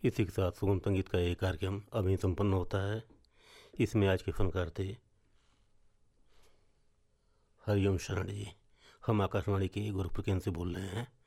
इसी के साथ सुगम संगीत का ये कार्यक्रम अभी संपन्न होता है। इसमें आज के फनकार थे हरिओम शरण जी। हम आकाशवाणी के गोरखपुर केंद्र से बोल रहे हैं।